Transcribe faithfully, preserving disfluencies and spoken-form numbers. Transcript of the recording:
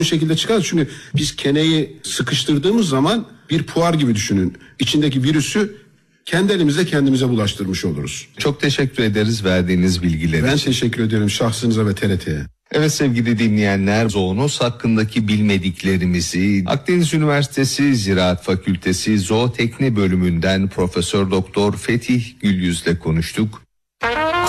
Bu şekilde çıkar. Çünkü biz keneyi sıkıştırdığımız zaman bir puar gibi düşünün. İçindeki virüsü kendi elimizle kendimize bulaştırmış oluruz. Çok teşekkür ederiz verdiğiniz bilgiler Ben için. teşekkür ederim şahsınıza ve T R T'ye. Evet sevgili dinleyenler, zoonoz hakkındaki bilmediklerimizi Akdeniz Üniversitesi Ziraat Fakültesi Zootekne bölümünden Profesör Doktor Fetih Gülyüz'le konuştuk.